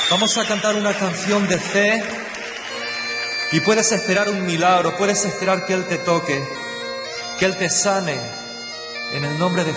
Vamos a cantar una canción de fe y puedes esperar un milagro, puedes esperar que Él te toque, que Él te sane en el nombre de